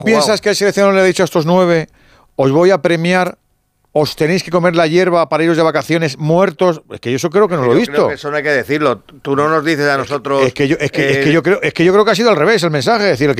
piensas que el seleccionador le ha dicho a estos 9, os voy a premiar, os tenéis que comer la hierba para iros de vacaciones muertos? Es que yo eso creo que no lo he visto. Creo que eso no hay que decirlo. Tú no nos dices a nosotros... Es que yo creo que ha sido al revés el mensaje. Es decir,